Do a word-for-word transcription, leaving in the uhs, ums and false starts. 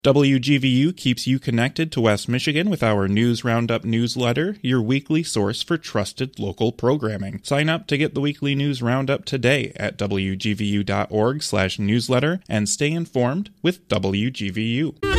W G V U keeps you connected to West Michigan with our News Roundup newsletter, your weekly source for trusted local programming. Sign up to get the weekly News Roundup today at W G V U dot org slash newsletter and stay informed with W G V U.